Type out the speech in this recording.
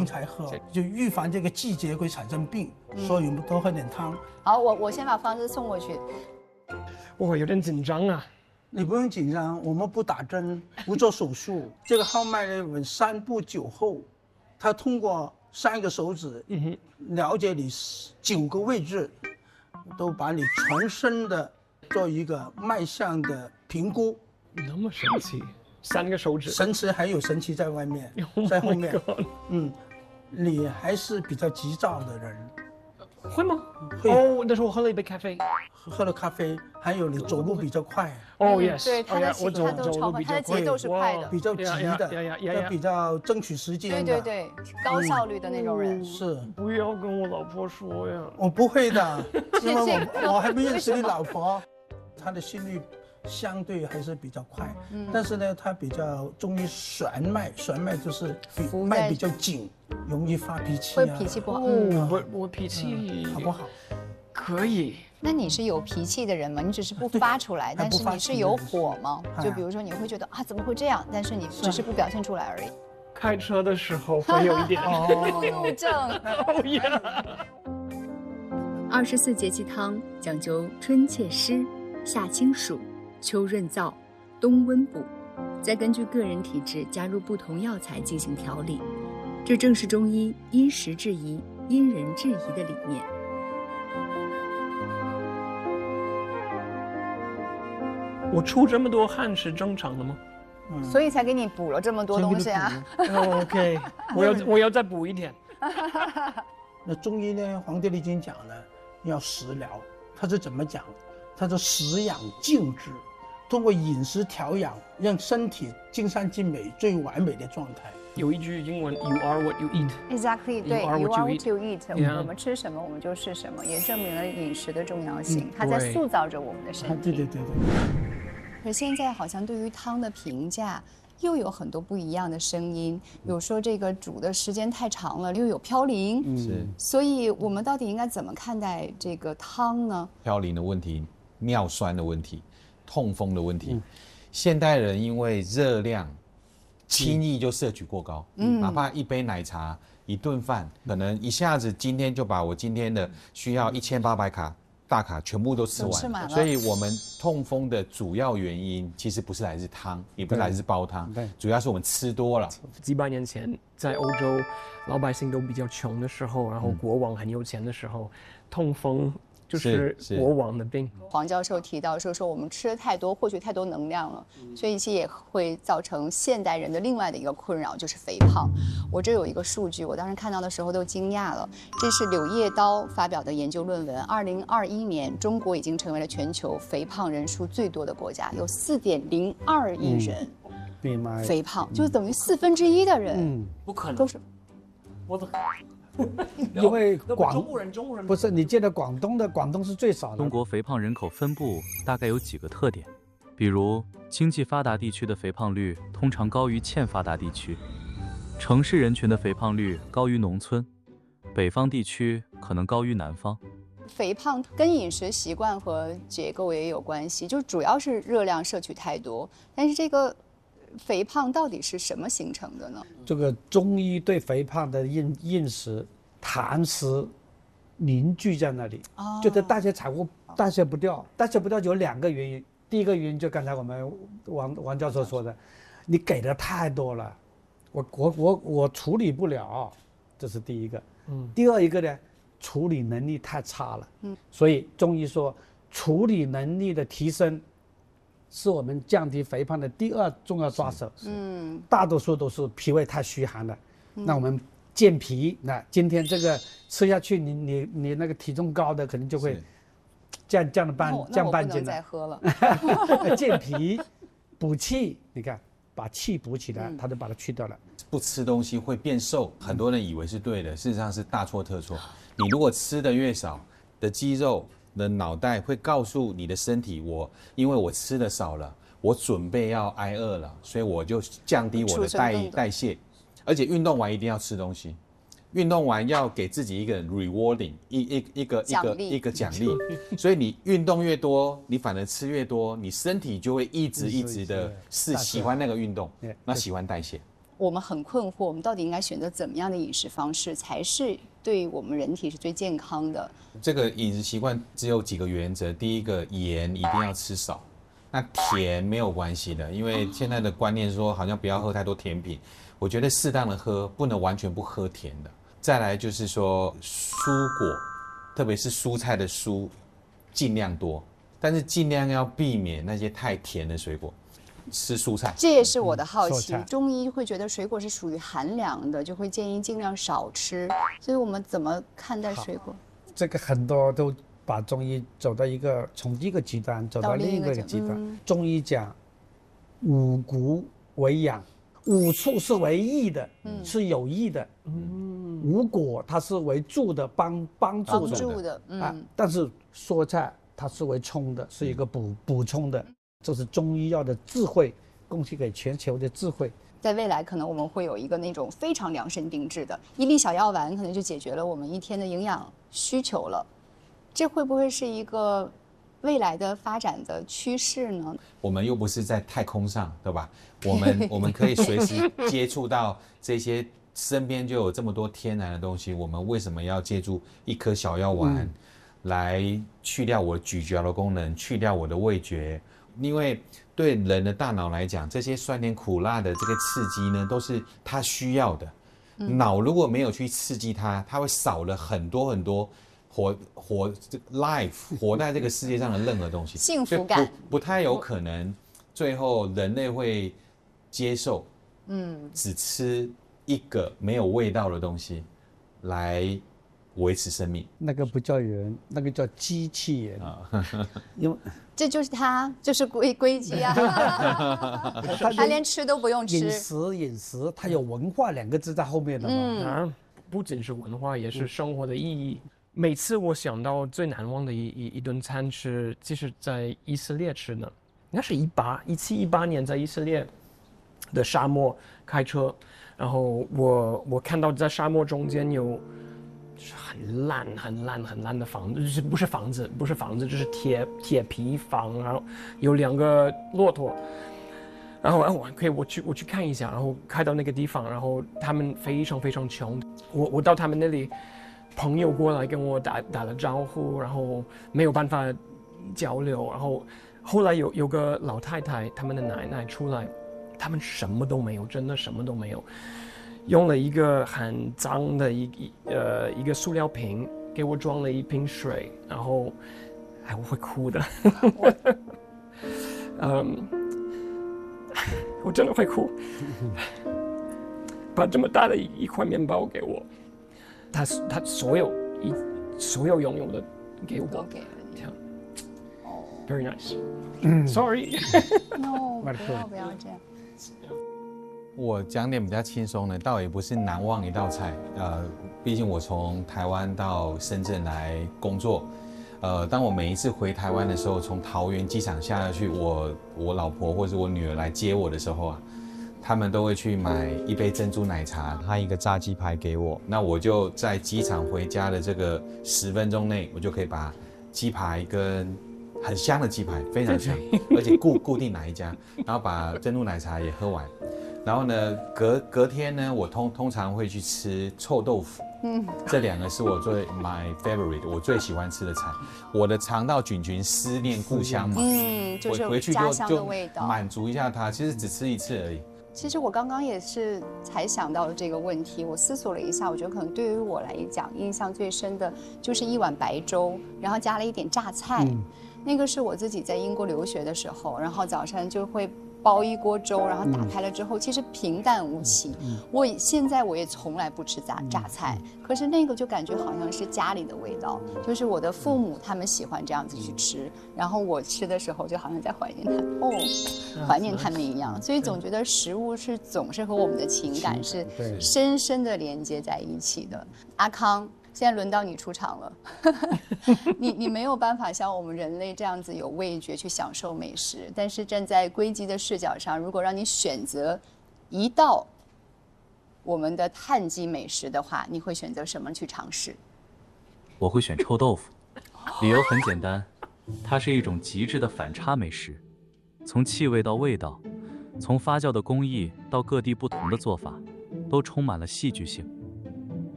才喝，就预防这个季节会产生病，所以我们多喝点汤。 好，我先把方子送过去。 我有点紧张啊。 你不用紧张，我们不打针，不做手术。这个号脉呢，我们3步9后，它通过3个手指，了解你9个位置，都把你全身的做一个脉象的评估。 那么神奇，3个手指。 神奇还有神奇在外面，在后面。你还是比较急躁的人。 会吗？ 会。 哦，那时候我喝了一杯咖啡， 喝了咖啡，还有你走路比较快。 哦 ，yes， 对，他的我他都超快，他的节奏是快的， 比较急的，要比较争取时间的。 对，高效率的那种人。 是。 不要跟我老婆说呀。 我不会的，因为我还没认识你老婆，她的心率相对还是比较快，但是呢，它比较中医弦脉，弦脉就是脉比较紧，容易发脾气， 会脾气不好。 我脾气好不好？ 可以。 那你是有脾气的人吗？你只是不发出来，但是你是有火吗？就比如说你会觉得怎么会这样？但是你只是不表现出来而已。 开车的时候会有一点路症。 哦呀。 24节气汤讲究春祛湿、夏清暑、秋润燥、冬温补，再根据个人体质加入不同药材进行调理，这正是中医因时制宜、因人制宜的理念。 我出这么多汗是正常的吗？ 所以才给你补了这么多东西啊。 OK， 我要再补一点。 那中医呢，《黄帝内经》讲了要食疗，它是怎么讲？它说食养静志，通过饮食调养，让身体尽善尽美，最完美的状态。 有一句英文 ，You are what you eat。 Exactly， 对 ，You are what you eat。 我们吃什么，我们就是什么，也证明了饮食的重要性，它在塑造着我们的身体。 对。 可现在好像对于汤的评价又有很多不一样的声音，有说这个煮的时间太长了，又有飘零。 是。 所以我们到底应该怎么看待这个汤呢？ 飘零的问题、尿酸的问题、痛风的问题，现代人因为热量轻易就摄取过高，哪怕一杯奶茶、一顿饭，可能一下子今天就把我今天的需要1800卡大卡全部都吃完了。所以我们痛风的主要原因其实不是来自汤，也不是来自煲汤，主要是我们吃多了。 几百年前，在欧洲，老百姓都比较穷的时候，然后国王很有钱的时候，痛风就是国王的病。 黄教授提到说我们吃的太多，获取太多能量了，所以其实也会造成现代人的另外的一个困扰，就是肥胖。我这有一个数据，我当时看到的时候都惊讶了，这是柳叶刀发表的研究论文。2021年，中国已经成为了全球肥胖人数最多的国家，有4.02亿人肥胖，就等于1/4的人， 不可能都是我的。 因为中国人不是你记得广东是最少的。 中国肥胖人口分布大概有几个特点，比如经济发达地区的肥胖率通常高于欠发达地区，城市人群的肥胖率高于农村，北方地区可能高于南方。 肥胖跟饮食习惯和结构也有关系，就主要是热量摄取太多，但是这个肥胖到底是什么形成的呢？ 这个中医对肥胖的认识，痰湿凝聚在那里，就是代谢产物代谢不掉，代谢不掉有2个原因。第一个原因就刚才我们王教授说的，你给的太多了，我处理不了，这是第一个。第二一个呢，处理能力太差了。所以中医说处理能力的提升是我们降低肥胖的第2重要抓手。大多数都是脾胃太虚寒了。那我们健脾，那今天这个吃下去，你那个体重高的可能就会降半斤了。 我不能再喝了。 健脾补气，你看把气补起来，它就把它去掉了。 不吃东西会变瘦，很多人以为是对的，事实上是大错特错。你如果吃的越少，的肌肉的脑袋会告诉你的身体，因为我吃的少了，我准备要挨饿了，所以我就降低我的代谢。而且运动完一定要吃东西，运动完要给自己一个 rewarding 一个奖励，所以你运动越多，你反而吃越多，你身体就会一直的是喜欢那个运动，那喜欢代谢。 我们很困惑，我们到底应该选择怎么样的饮食方式才是对我们人体是最健康的？ 这个饮食习惯只有几个原则，第一个，盐一定要吃少，那甜没有关系的，因为现在的观念说好像不要喝太多甜品，我觉得适当的喝，不能完全不喝甜的。再来就是说蔬果，特别是蔬菜的蔬，尽量多，但是尽量要避免那些太甜的水果。吃蔬菜， 这也是我的好奇。 蔬菜中医会觉得水果是属于寒凉的，就会建议尽量少吃。所以我们怎么看待水果？ 这个很多都把中医走到从一个极端走到另一个极端。中医讲五谷为养，五畜是为益的，是有益的。五果它是为助的，帮助的。但是蔬菜它是为充的，是一个补充的。这是中医药的智慧，贡献给全球的智慧。 在未来，可能我们会有一个那种非常量身定制的一粒小药丸，可能就解决了我们一天的营养需求了。这会不会是一个未来的发展的趋势呢？ 我们又不是在太空上，对吧？我们可以随时接触到这些，身边就有这么多天然的东西，我们为什么要借助一颗小药丸来去掉我咀嚼的功能，去掉我的味觉？因为对人的大脑来讲，这些酸甜苦辣的这个刺激呢，都是它需要的。脑如果没有去刺激它，它会少了很多很多活在这个世界上的任何东西， 幸福感不太有可能。最后人类会接受，只吃一个没有味道的东西来维持生命。 那个不叫人，那个叫机器人因为这就是它，就是硅基啊，他连吃都不用吃。 饮食，它有文化两个字在后面的嘛。 不仅是文化，也是生活的意义。每次我想到最难忘的一顿餐是，就是在以色列吃的，应该是1718年在以色列的沙漠开车，然后我看到在沙漠中间有很烂的房子，就是不是房子，就是铁皮房，然后有2个骆驼，然后我去看一下，然后开到那个地方，然后他们非常非常穷，我到他们那里，朋友过来跟我打了招呼，然后没有办法交流，然后后来有个老太太，他们的奶奶出来，他们什么都没有，真的什么都没有。用了一个很脏的一个塑料瓶给我装了一瓶水，然后我会哭的，我真的会哭。把这么大的一块面包给我，他所有拥有的给我， 都给了你。 Very nice. Sorry. No， 不要这样。 我讲点比较轻松的，倒也不是难忘一道菜。毕竟我从台湾到深圳来工作，当我每一次回台湾的时候，从桃园机场下去，我老婆或者我女儿来接我的时候啊，他们都会去买一杯珍珠奶茶，他一个炸鸡排给我，那我就在机场回家的这个10分钟内，我就可以把鸡排跟很香的鸡排，非常香，而且固定哪一家，然后把珍珠奶茶也喝完。然后呢，隔天呢，我通常会去吃臭豆腐。这2个是我my favorite， 我最喜欢吃的菜。我的肠道菌群思念故乡嘛， 就是回去家乡的味道， 满足一下它。其实只吃1次而已。 其实我刚刚也是才想到这个问题，我思索了一下，我觉得可能对于我来讲，印象最深的就是一碗白粥，然后加了一点榨菜。那个是我自己在英国留学的时候，然后早上就会煲一锅粥，然后打开了之后，其实平淡无奇。现在我也从来不吃榨菜，可是那个就感觉好像是家里的味道，就是我的父母他们喜欢这样子去吃，然后我吃的时候就好像在怀念他们一样。所以总觉得食物总是和我们的情感是深深的连接在一起的。阿康，现在轮到你出场了。你没有办法像我们人类这样子有味觉去享受美食，但是站在硅基的视角上，如果让你选择一道我们的碳基美食的话，你会选择什么去尝试？ 我会选臭豆腐，理由很简单，它是一种极致的反差美食，从气味到味道， 从发酵的工艺到各地不同的做法，都充满了戏剧性。